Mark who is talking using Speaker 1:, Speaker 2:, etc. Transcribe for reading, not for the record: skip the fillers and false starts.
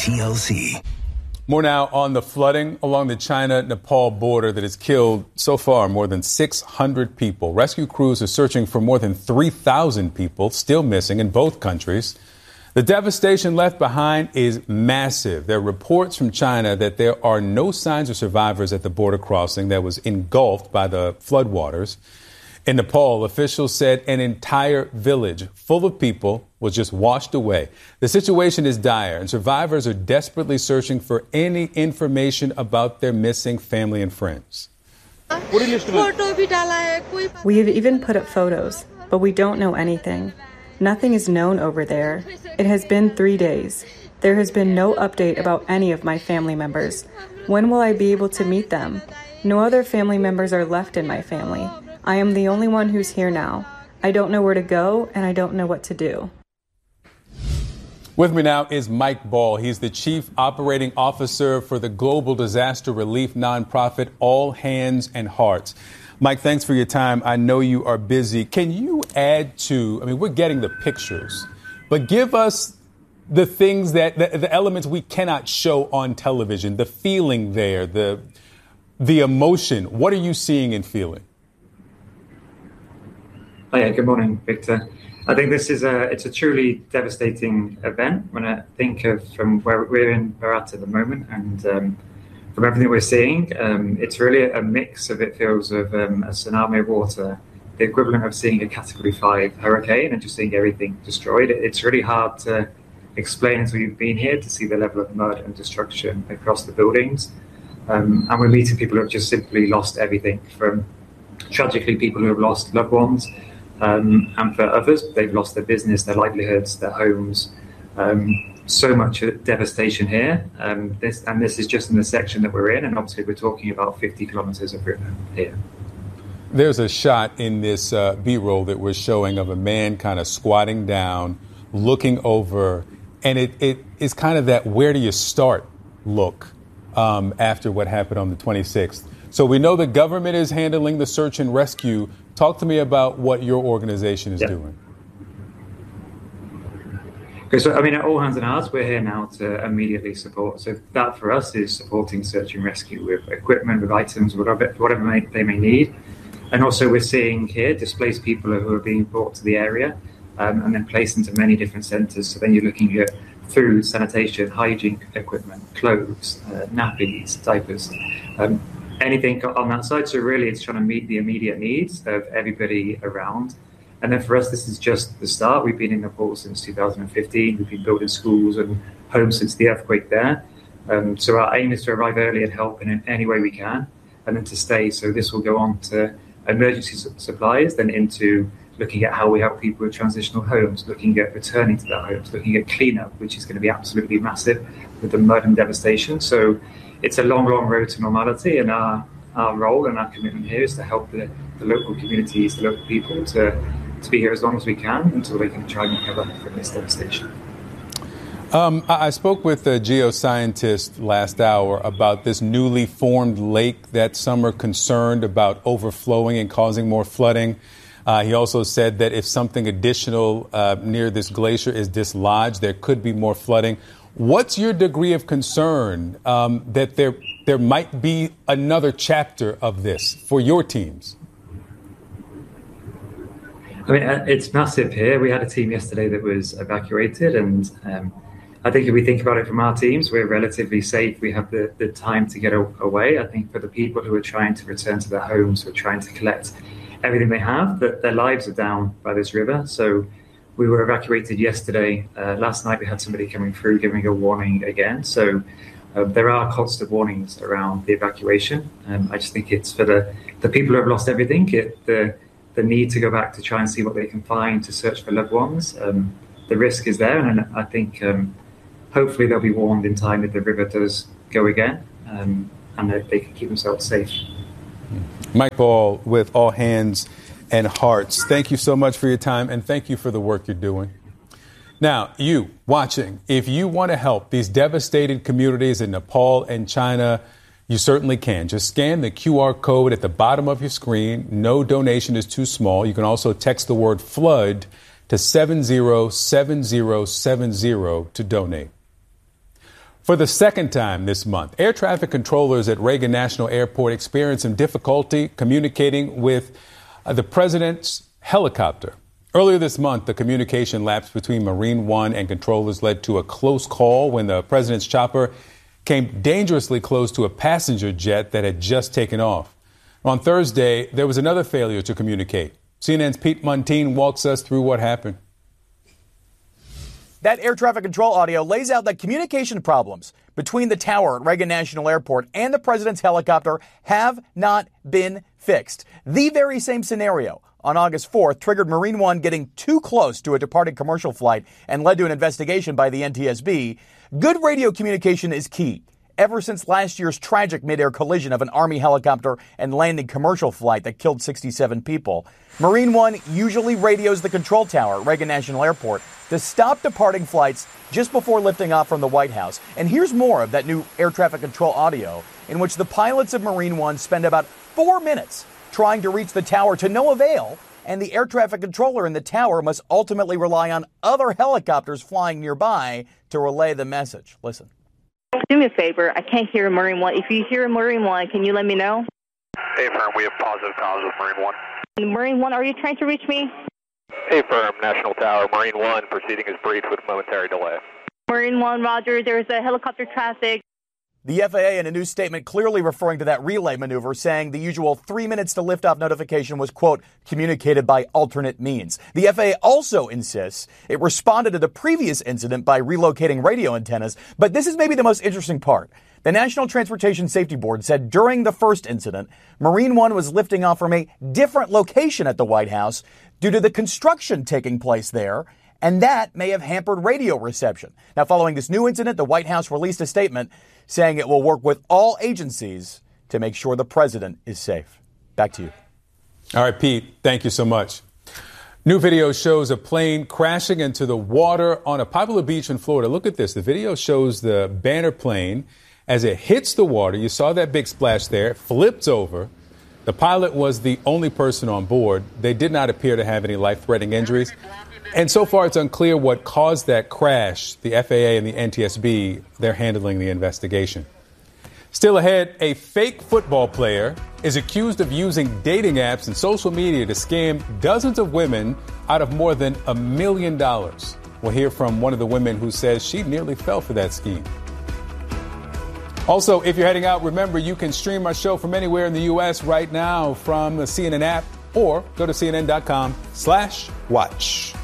Speaker 1: TLC.
Speaker 2: More now on the flooding along the China-Nepal border that has killed so far more than 600 people. Rescue crews are searching for more than 3,000 people still missing in both countries. The devastation left behind is massive. There are reports from China that there are no signs of survivors at the border crossing that was engulfed by the floodwaters. In Nepal, officials said an entire village full of people was just washed away. The situation is dire, and survivors are desperately searching for any information about their missing family and friends.
Speaker 3: We have even put up photos, but we don't know anything. Nothing is known over there. It has been 3 days. There has been no update about any of my family members. When will I be able to meet them? No other family members are left in my family. I am the only one who's here now. I don't know where to go, and I don't know what to do.
Speaker 2: With me now is Mike Ball. He's the Chief Operating Officer for the global disaster relief nonprofit All Hands and Hearts. Mike, thanks for your time. I know you are busy. Can you add to, we're getting the pictures, but give us the things that, the elements we cannot show on television, the feeling there, the emotion. What are you seeing and feeling?
Speaker 4: Hi, good morning, Victor. I think this is it's a truly devastating event. When I think of from where we're at the moment and from everything we're seeing, it's really a mix of, it feels, of a tsunami of water, the equivalent of seeing a Category 5 hurricane and just seeing everything destroyed. It's really hard to explain until you've been here to see the level of mud and destruction across the buildings. And we're meeting people who have just simply lost everything, from tragically people who have lost loved ones, and for others, they've lost their business, their livelihoods, their homes. So much devastation here. This is just in the section that we're in, and obviously we're talking about 50 kilometers of river here.
Speaker 2: There's a shot in this B-roll that we're showing of a man kind of squatting down, looking over, and it is kind of that where do you start look after what happened on the 26th. So we know the government is handling the search and rescue. Talk to me about what your organization is doing.
Speaker 4: Okay, so at All Hands and Hearts, we're here now to immediately support. So that for us is supporting search and rescue with equipment, with items, whatever they may need. And also we're seeing here displaced people who are being brought to the area and then placed into many different centres. So then you're looking at food, sanitation, hygiene equipment, clothes, nappies, diapers, anything on that side. So really it's trying to meet the immediate needs of everybody around. And then for us, this is just the start. We've been in Nepal since 2015. We've been building schools and homes since the earthquake there. So our aim is to arrive early and help in any way we can, and then to stay. So this will go on to emergency supplies, then into looking at how we help people with transitional homes, looking at returning to their homes, looking at cleanup, which is going to be absolutely massive with the mud and devastation. So it's a long, long road to normality, and our role and our commitment here is to help the local communities, the local people to be here as long as we can until they can try and recover from this devastation.
Speaker 2: I spoke with a geoscientist last hour about this newly formed lake that some are concerned about overflowing and causing more flooding. He also said that if something additional near this glacier is dislodged, there could be more flooding. What's your degree of concern that there might be another chapter of this for your teams?
Speaker 4: It's massive here. We had a team yesterday that was evacuated, and I think if we think about it from our teams, we're relatively safe. We have the time to get away. I think for the people who are trying to return to their homes, who are trying to collect everything they have, that their lives are down by this river. So we were evacuated yesterday. Last night we had somebody coming through giving a warning again. So there are constant warnings around the evacuation. I just think it's for the people who have lost everything, the need to go back to try and see what they can find, to search for loved ones. The risk is there, and I think hopefully they'll be warned in time if the river does go again, and that they can keep themselves safe.
Speaker 2: Mike Ball with All Hands and Hearts. Thank you so much for your time, and thank you for the work you're doing. Now, you watching, if you want to help these devastated communities in Nepal and China, you certainly can. Just scan the QR code at the bottom of your screen. No donation is too small. You can also text the word FLOOD to 707070 to donate. For the second time this month, air traffic controllers at Reagan National Airport experienced some difficulty communicating with the president's helicopter. Earlier this month, the communication lapse between Marine One and controllers led to a close call when the president's chopper came dangerously close to a passenger jet that had just taken off. On Thursday, there was another failure to communicate. CNN's Pete Muntean walks us through what happened.
Speaker 1: That air traffic control audio lays out that communication problems between the tower at Reagan National Airport and the president's helicopter have not been fixed. The very same scenario on August 4th triggered Marine One getting too close to a departing commercial flight and led to an investigation by the NTSB. Good radio communication is key. Ever since last year's tragic mid-air collision of an Army helicopter and landing commercial flight that killed 67 people, Marine One usually radios the control tower at Reagan National Airport to stop departing flights just before lifting off from the White House. And here's more of that new air traffic control audio in which the pilots of Marine One spend about 4 minutes trying to reach the tower to no avail, and the air traffic controller in the tower must ultimately rely on other helicopters flying nearby to relay the message. Listen.
Speaker 5: Do me a favor. I can't hear Marine One. If you hear Marine One, can you let me know?
Speaker 6: Hey, firm. We have positive calls with Marine One.
Speaker 5: Marine One, are you trying to reach me?
Speaker 6: Hey, firm. National Tower. Marine One. Proceeding is brief with momentary delay.
Speaker 5: Marine One, roger. There's a helicopter traffic.
Speaker 1: The FAA in a new statement clearly referring to that relay maneuver, saying the usual 3 minutes to liftoff notification was, quote, communicated by alternate means. The FAA also insists it responded to the previous incident by relocating radio antennas. But this is maybe the most interesting part. The National Transportation Safety Board said during the first incident, Marine One was lifting off from a different location at the White House due to the construction taking place there, and that may have hampered radio reception. Now, following this new incident, the White House released a statement saying it will work with all agencies to make sure the president is safe. Back to you.
Speaker 2: All right, Pete, thank you so much. New video shows a plane crashing into the water on a popular beach in Florida. Look at this. The video shows the Banner plane as it hits the water. You saw that big splash there. It flips over. The pilot was the only person on board. They did not appear to have any life-threatening injuries. And so far, it's unclear what caused that crash. The FAA and the NTSB, they're handling the investigation. Still ahead, a fake football player is accused of using dating apps and social media to scam dozens of women out of more than $1 million. We'll hear from one of the women who says she nearly fell for that scheme. Also, if you're heading out, remember you can stream our show from anywhere in the U.S. right now from the CNN app or go to CNN.com/watch.